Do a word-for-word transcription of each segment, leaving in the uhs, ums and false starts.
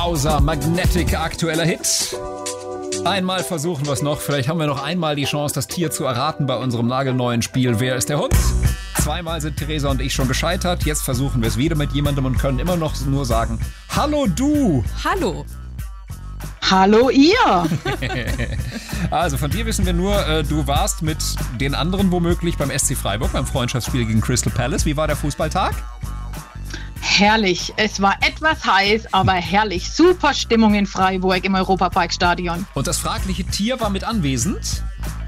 Bowser, Magnetic, aktueller Hit. Einmal versuchen wir es noch. Vielleicht haben wir noch einmal die Chance, das Tier zu erraten bei unserem nagelneuen Spiel Wer ist der Hund? Zweimal sind Theresa und ich schon gescheitert. Jetzt versuchen wir es wieder mit jemandem und können immer noch nur sagen: Hallo du! Hallo! Hallo ihr! Also von dir wissen wir nur, äh, du warst mit den anderen womöglich beim S C Freiburg, beim Freundschaftsspiel gegen Crystal Palace. Wie war der Fußballtag? Herrlich. Es war etwas heiß, aber herrlich. Super Stimmung in Freiburg im Europaparkstadion. Und das fragliche Tier war mit anwesend?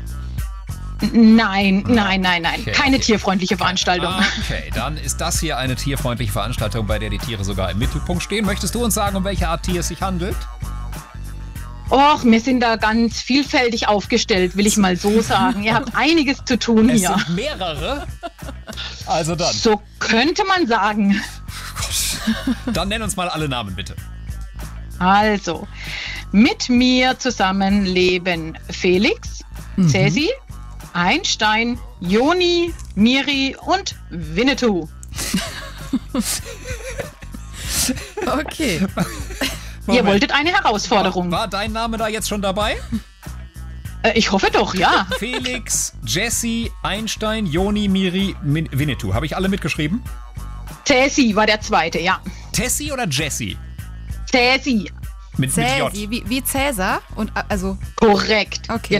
Nein, nein, nein, nein. Okay, Keine okay. tierfreundliche Veranstaltung. Okay, dann ist das hier eine tierfreundliche Veranstaltung, bei der die Tiere sogar im Mittelpunkt stehen. Möchtest du uns sagen, um welche Art Tier es sich handelt? Och, wir sind da ganz vielfältig aufgestellt, will ich mal so sagen. Ihr habt einiges zu tun Es hier. sind mehrere. Also dann. So könnte man sagen. Dann nenn uns mal alle Namen, bitte. Also, mit mir zusammen leben Felix, mhm. Cäsi, Einstein, Joni, Miri und Winnetou. Okay. Ihr wolltet eine Herausforderung. War, war dein Name da jetzt schon dabei? Äh, ich hoffe doch, ja. Felix, Jesse, Einstein, Joni, Miri, Min- Winnetou. Habe ich alle mitgeschrieben? Cäsi war der zweite, ja. Tessie oder Jessie? Cäsi. Mit, mit J. Cäsi, wie, wie Cäsar? Und, also Korrekt. Okay.